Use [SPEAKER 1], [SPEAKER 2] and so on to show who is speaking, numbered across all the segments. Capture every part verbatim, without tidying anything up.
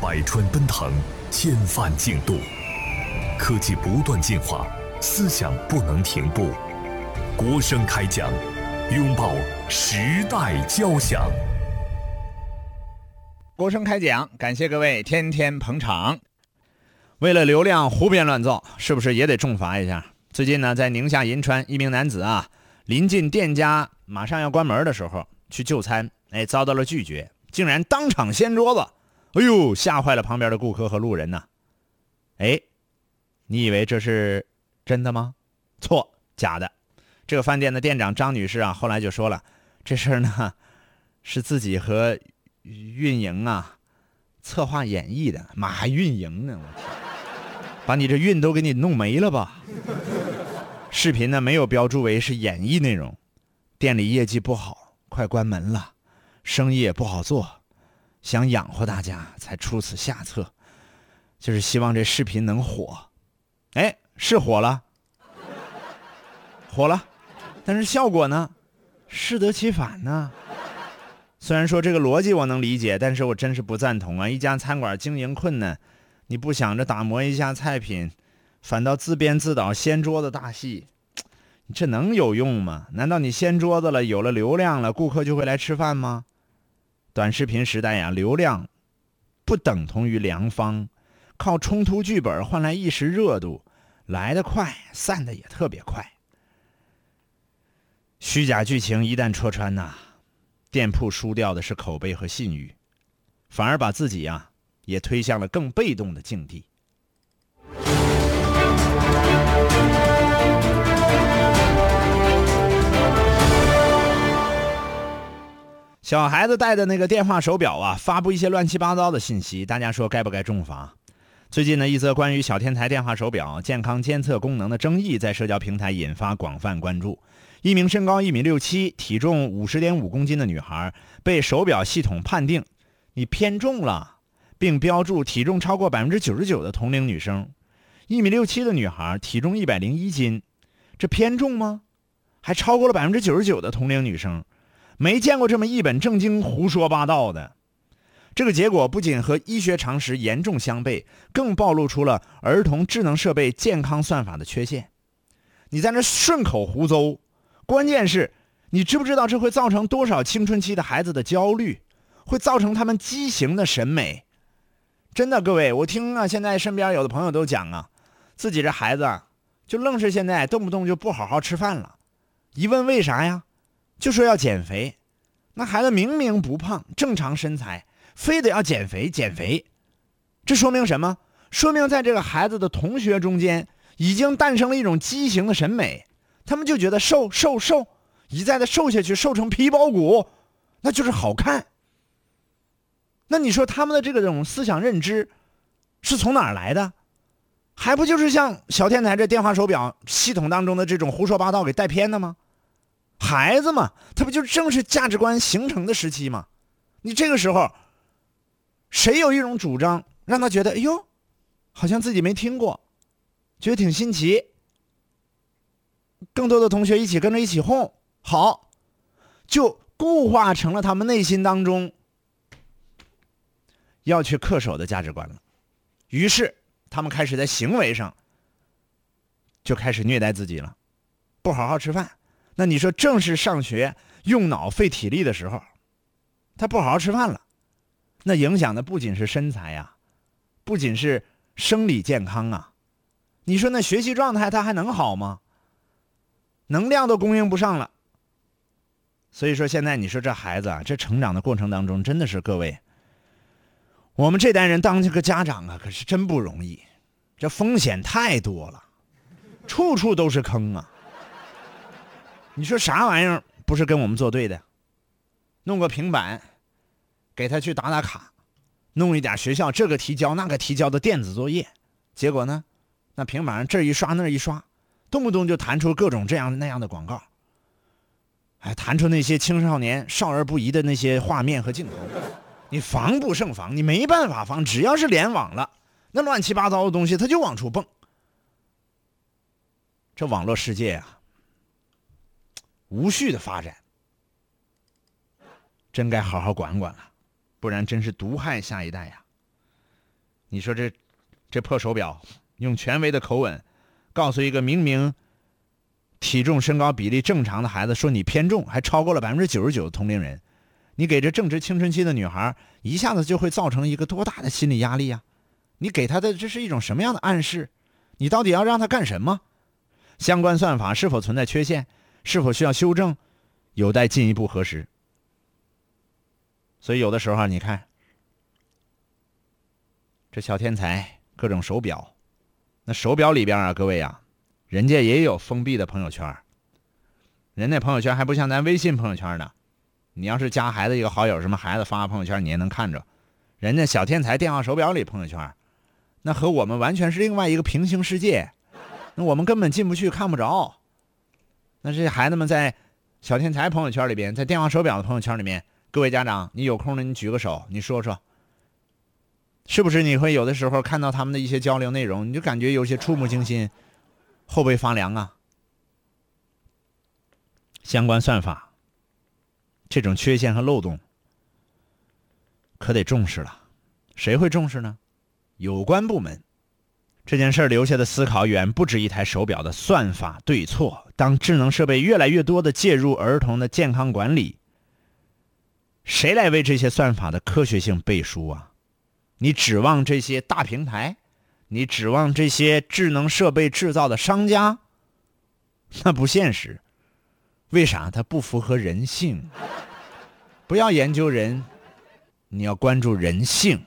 [SPEAKER 1] 百川奔腾，千帆竞渡，科技不断进化，思想不能停步。国声开讲，拥抱时代交响。
[SPEAKER 2] 国声开讲，感谢各位天天捧场。为了流量胡编乱造，是不是也得重罚一下？最近呢，在宁夏银川，一名男子啊，临近店家马上要关门的时候去就餐，哎，遭到了拒绝，竟然当场掀桌子，哎呦，吓坏了旁边的顾客和路人呢。哎，你以为这是真的吗？错，假的。这个饭店的店长张女士啊，后来就说了，这事儿呢是自己和运营啊策划演绎的。妈还运营呢，我天，把你这运都给你弄没了吧。视频呢没有标注为是演绎内容，店里业绩不好，快关门了，生意也不好做，想养活大家才出此下策，就是希望这视频能火。哎，是火了，火了，但是效果呢适得其反呢。虽然说这个逻辑我能理解，但是我真是不赞同啊！一家餐馆经营困难，你不想着打磨一下菜品，反倒自编自导掀桌子大戏，这能有用吗？难道你掀桌子了，有了流量了，顾客就会来吃饭吗？短视频时代呀，流量不等同于良方，靠冲突剧本换来一时热度，来得快，散得也特别快。虚假剧情一旦戳穿呐、啊，店铺输掉的是口碑和信誉，反而把自己呀、啊、也推向了更被动的境地。小孩子戴的那个电话手表啊，发布一些乱七八糟的信息，大家说该不该重罚？最近呢，一则关于小天才电话手表健康监测功能的争议在社交平台引发广泛关注。一名身高一米六七、体重五十点五公斤的女孩被手表系统判定你偏重了，并标注体重超过百分之九十九的同龄女生。一米六七的女孩体重一百零一斤，这偏重吗？还超过了百分之九十九的同龄女生，没见过这么一本正经胡说八道的。这个结果不仅和医学常识严重相悖，更暴露出了儿童智能设备健康算法的缺陷。你在那顺口胡诌，关键是你知不知道这会造成多少青春期的孩子的焦虑，会造成他们畸形的审美。真的，各位，我听啊，现在身边有的朋友都讲啊，自己这孩子啊就愣是现在动不动就不好好吃饭了，一问为啥呀，就说要减肥。那孩子明明不胖，正常身材，非得要减肥减肥，这说明什么？说明在这个孩子的同学中间已经诞生了一种畸形的审美，他们就觉得瘦瘦瘦，一再的瘦下去，瘦成皮包骨，那就是好看。那你说他们的这个这种思想认知是从哪儿来的？还不就是像小天才这电话手表系统当中的这种胡说八道给带偏的吗？孩子嘛，他不就正是价值观形成的时期吗？你这个时候谁有一种主张让他觉得哎呦好像自己没听过，觉得挺新奇，更多的同学一起跟着一起哄，好，就固化成了他们内心当中要去恪守的价值观了。于是他们开始在行为上就开始虐待自己了，不好好吃饭。那你说正是上学用脑费体力的时候，他不好好吃饭了，那影响的不仅是身材啊，不仅是生理健康啊，你说那学习状态他还能好吗？能量都供应不上了。所以说现在你说这孩子啊，这成长的过程当中，真的是各位，我们这代人当这个家长啊，可是真不容易，这风险太多了，处处都是坑啊。你说啥玩意儿不是跟我们作对的？弄个平板给他去打打卡，弄一点学校这个提交那个提交的电子作业，结果呢，那平板上这一刷那一刷，动不动就弹出各种这样那样的广告，哎，弹出那些青少年少儿不宜的那些画面和镜头，你防不胜防，你没办法防，只要是联网了，那乱七八糟的东西它就往出蹦。这网络世界啊，无序的发展，真该好好管管了，不然真是毒害下一代呀。 你说这这破手表，用权威的口吻告诉一个明明体重身高比例正常的孩子说你偏重，还超过了百分之九十九的同龄人，你给这正值青春期的女孩一下子就会造成一个多大的心理压力啊！你给她的这是一种什么样的暗示？你到底要让她干什么？相关算法是否存在缺陷？是否需要修正？有待进一步核实。所以有的时候你看这小天才各种手表，那手表里边啊，各位啊，人家也有封闭的朋友圈，人家朋友圈还不像咱微信朋友圈呢。你要是加孩子一个好友，什么孩子发朋友圈你也能看着，人家小天才电话手表里朋友圈，那和我们完全是另外一个平行世界，那我们根本进不去看不着。那这孩子们在小天才朋友圈里边，在电话手表的朋友圈里面，各位家长你有空了你举个手，你说说是不是你会有的时候看到他们的一些交流内容，你就感觉有些触目惊心，后背发凉啊。相关算法这种缺陷和漏洞可得重视了。谁会重视呢？有关部门。这件事留下的思考远不止一台手表的算法对错。当智能设备越来越多的介入儿童的健康管理，谁来为这些算法的科学性背书啊？你指望这些大平台？你指望这些智能设备制造的商家？那不现实。为啥？它不符合人性。不要研究人，你要关注人性。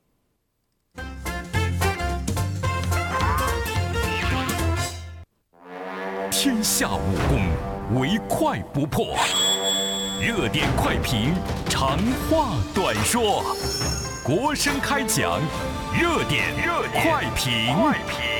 [SPEAKER 1] 天下武功，唯快不破。热点快评，长话短说。国声开讲，热点热快评。